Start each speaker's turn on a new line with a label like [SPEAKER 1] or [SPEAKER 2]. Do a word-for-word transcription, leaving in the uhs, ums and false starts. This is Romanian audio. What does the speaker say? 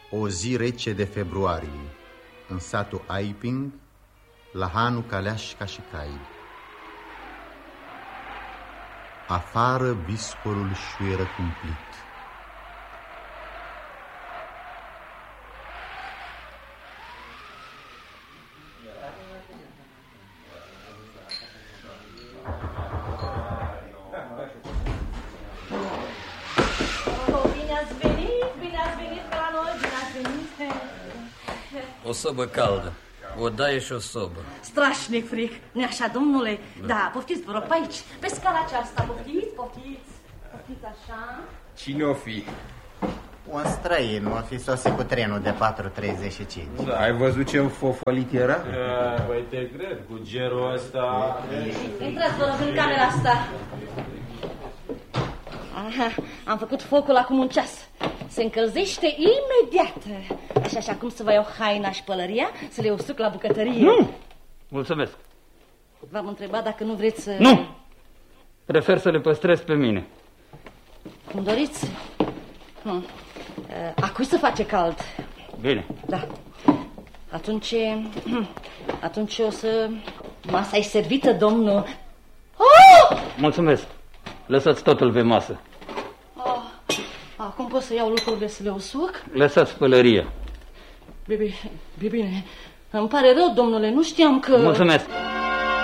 [SPEAKER 1] O zi rece de februarie, în satul Aiping, la Hanu Caleașca și Cai. Afară viscolul șuieră cumplit.
[SPEAKER 2] O sobă caldă, o daie și o sobă.
[SPEAKER 3] Strașnic fric, nu așa, domnule? Da, da, poftiți, vă rog, pe aici, pe scala aceasta, poftiți, poftiți, poftiți așa.
[SPEAKER 4] Cine o fi?
[SPEAKER 5] Un străin, o fi sosit cu trenul de patru treizeci și cinci.
[SPEAKER 4] Da. Ai văzut ce înfofolit era?
[SPEAKER 6] Păi te cred, cu gerul ăsta...
[SPEAKER 3] Intrați, vă rog, în camera asta. Aha, am făcut focul acum un ceas. Se încălzește imediat. Așa, așa cum să vă iau haina și pălăria, să le usuc la bucătărie.
[SPEAKER 7] Nu! Mulțumesc.
[SPEAKER 3] V-am întrebat dacă nu vreți să...
[SPEAKER 7] Nu! Prefer să le păstrez pe mine.
[SPEAKER 3] Cum doriți. Hm. Acum se face cald.
[SPEAKER 7] Bine.
[SPEAKER 3] Da. Atunci... Atunci o să... Masa e servită, domnul. Oh!
[SPEAKER 7] Mulțumesc. Lăsați totul pe masă.
[SPEAKER 3] Oh. Acum pot să iau lucrurile să le usuc?
[SPEAKER 7] Lăsați pălăria.
[SPEAKER 3] Bine, bine. Îmi pare rău, domnule, nu știam că...
[SPEAKER 7] Mulțumesc.